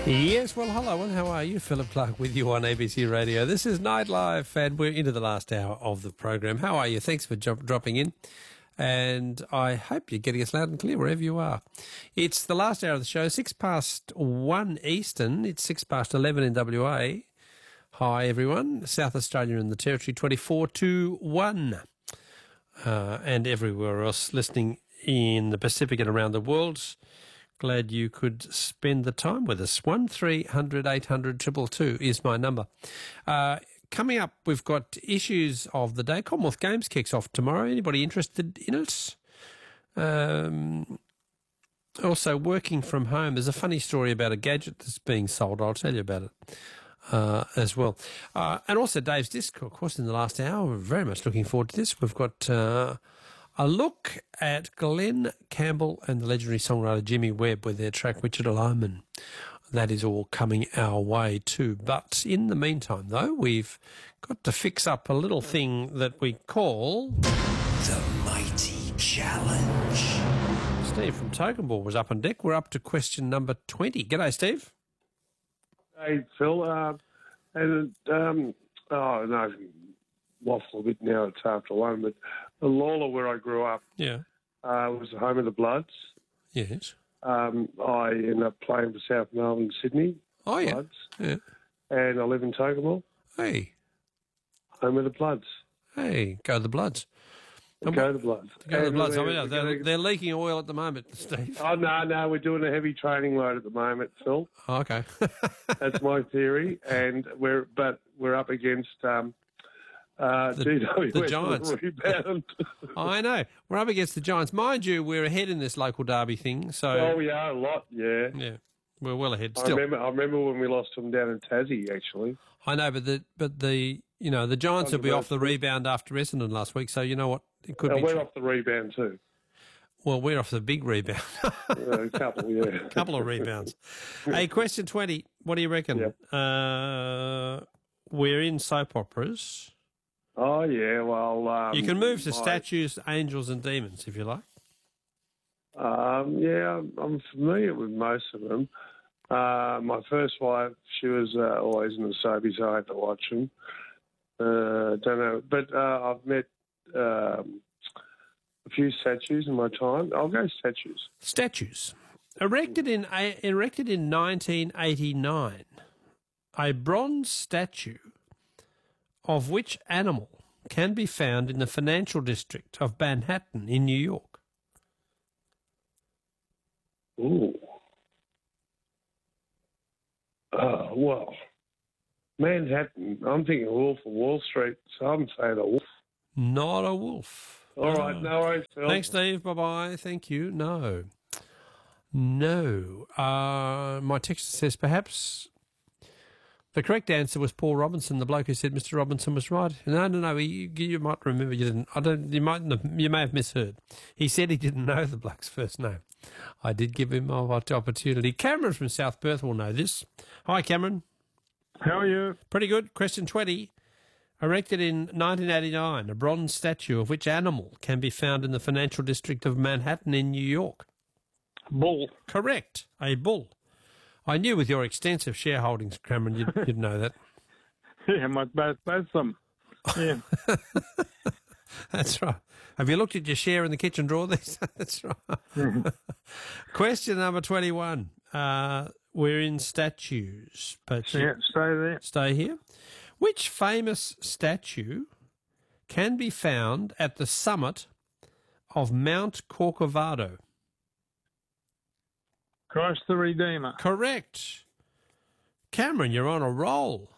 Yes, well, hello, and how are you? Philip Clark with you on ABC Radio. This is Night Live, and we're into the last hour of the program. How are you? Thanks for dropping in, and I hope you're getting us loud and clear wherever you are. It's the last hour of the show, 1:06 Eastern. It's 11:06 in WA. Hi, everyone. South Australia and the Territory, 24-1. And everywhere else listening in the Pacific and around the world. Glad you could spend the time with us. 1300 800 222 is my number. Coming up, we've got issues of the day. Commonwealth Games kicks off tomorrow. Anybody interested in it? Also, working from home. There's a funny story about a gadget that's being sold. I'll tell you about it as well. And also Dave's Disc, of course, in the last hour. We're very much looking forward to this. We've got a look at Glenn Campbell and the legendary songwriter Jimmy Webb with their track Wichita Loman. That is all coming our way too. But in the meantime, though, we've got to fix up a little thing that we call The Mighty Challenge. Steve from Tokamball was up on deck. We're up to question number 20. G'day, Steve. Hey, Phil. Waffle a bit now, it's after one, but Lawler, where I grew up, was the home of the Bloods. Yes. I ended up playing for South Melbourne, Sydney. Oh, yeah. Bloods. Yeah. And I live in Tokamball, Hey. home of the Bloods. Hey, go the Bloods. Go the Bloods. Go the Bloods. I We're- mean, they're leaking oil at the moment, Steve. Oh, no, we're doing a heavy training load at the moment, Phil. Oh, okay. That's my theory. And we're up against GWS the Giants. Rebound. I know. We're up against the Giants. Mind you, we're ahead in this local derby thing. So Oh, we are a lot, yeah. yeah, we're well ahead I still. remember when we lost them down in Tassie, actually. I know, but the Giants will be off the rebound after Essendon last week. So you know what? It could be. We're off the rebound too. Well, we're off the big rebound. A couple, yeah. Couple of rebounds. Hey, question 20. What do you reckon? Yep. We're in soap operas. Oh, yeah, well... You can move to statues, angels and demons if you like. Yeah, I'm familiar with most of them. My first wife, she was always in the soapies, so I had to watch them. Don't know. But I've met a few statues in my time. I'll go statues. Statues. Erected in 1989, a bronze statue of which animal can be found in the financial district of Manhattan in New York? Ooh. Well, Manhattan, I'm thinking Wolf of Wall Street, so I'm saying a wolf. Not a wolf. All right, no worries, Phil. Thanks, Steve. Bye-bye. Thank you. No. My text says perhaps the correct answer was Paul Robinson, the bloke who said Mr. Robinson was right. No. You might remember you didn't. You may have misheard. He said he didn't know the bloke's first name. I did give him an opportunity. Cameron from South Perth will know this. Hi, Cameron. How are you? Pretty good. Question 20. Erected in 1989, a bronze statue of which animal can be found in the financial district of Manhattan in New York? Bull. Correct. A bull. I knew with your extensive shareholdings, Cameron, you'd know that. Yeah, both of them. Yeah. That's right. Have you looked at your share in the kitchen drawer? That's right. Question number 21. We're in statues. But Yeah, stay there. stay here. Which famous statue can be found at the summit of Mount Corcovado? Christ the Redeemer. Correct. Cameron, you're on a roll.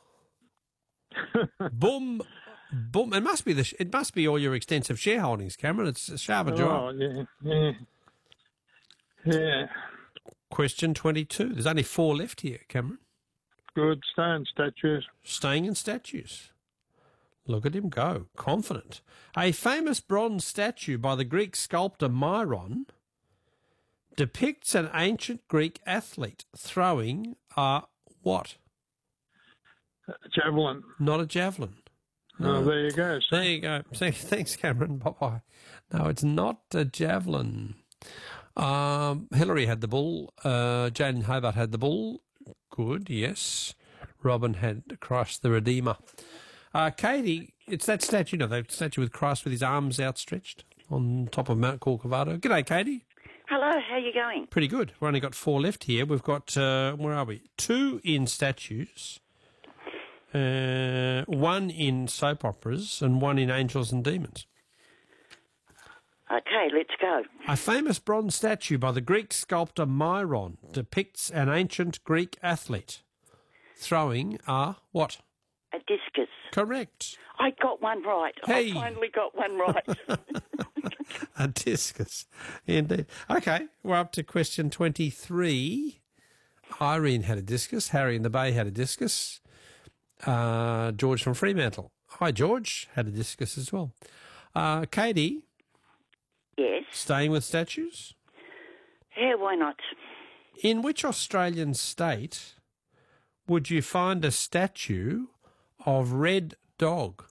Boom, boom. It must be all your extensive shareholdings, Cameron. It's a sharp a job. Oh, yeah. Yeah. Question 22. There's only 4 left here, Cameron. Good stone statues. Staying in statues. Look at him go. Confident. A famous bronze statue by the Greek sculptor Myron depicts an ancient Greek athlete throwing a what? Javelin. Not a javelin. Oh, there you go. There you go. Thanks, Cameron. Bye-bye. No, it's not a javelin. Hillary had the bull. Jane Hobart had the bull. could, yes. Robin had Christ the Redeemer. Katie, it's that statue, the statue with Christ with his arms outstretched on top of Mount Corcovado. G'day, Katie. Hello, how are you going? Pretty good. We've only got 4 left here. We've got, where are we? 2 in statues, 1 in soap operas, and 1 in Angels and Demons. Okay, let's go. A famous bronze statue by the Greek sculptor Myron depicts an ancient Greek athlete throwing a what? A discus. Correct. I got one right. Hey. I finally got one right. A discus, indeed. Okay, we're up to question 23. Irene had a discus. Harry in the Bay had a discus. George from Fremantle. Hi, George. Had a discus as well. Katie. Yes. Staying with statues. Yeah, why not? In which Australian state would you find a statue of Red Dog?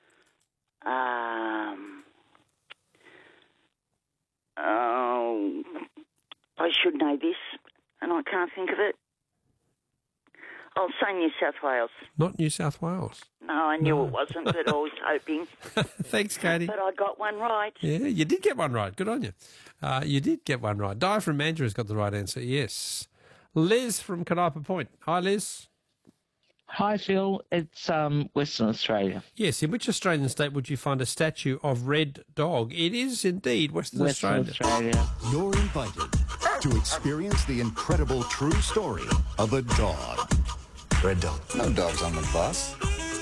Oh, I should know this, and I can't think of it. I'll say New South Wales. Not New South Wales. No, I knew it wasn't, but I was hoping. Thanks, Katie. But I got one right. Yeah, you did get one right. Good on you. You did get one right. Di from Mandurah has got the right answer, yes. Liz from Canopa Point. Hi, Liz. Hi, Phil. It's Western Australia. Yes, in which Australian state would you find a statue of Red Dog? It is indeed Western Australia. You're invited to experience the incredible true story of a dog. Red Dog. No dogs on the bus.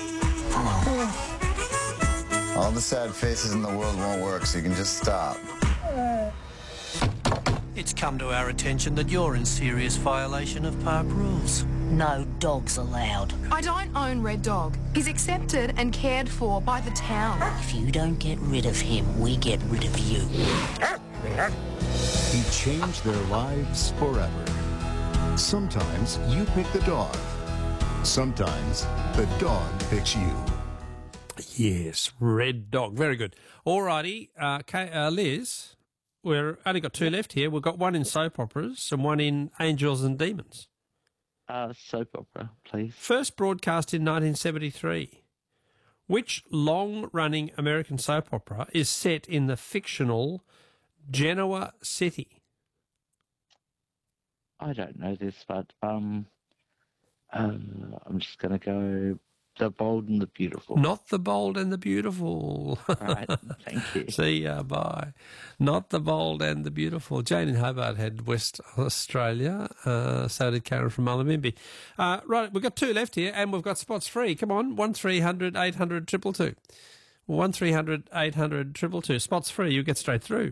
All the sad faces in the world won't work, so you can just stop. It's come to our attention that you're in serious violation of park rules. No dogs allowed. I don't own Red Dog. He's accepted and cared for by the town. If you don't get rid of him, we get rid of you. He changed their lives forever. Sometimes you pick the dog. Sometimes the dog picks you. Yes, Red Dog. Very good. All righty, Liz, we've only got 2 left here. We've got 1 in soap operas and 1 in Angels and Demons. Soap opera, please. First broadcast in 1973. Which long-running American soap opera is set in the fictional Genoa City? I don't know this, but I'm just going to go The Bold and the Beautiful. Not The Bold and the Beautiful. All right, thank you. See ya, bye. Not The Bold and the Beautiful. Jane in Hobart had West Australia. So did Karen from Mullumbimby. Right, we've got 2 left here, and we've got spots free. Come on, 1300 800 222. 1300 800 222. Spots free, you get straight through.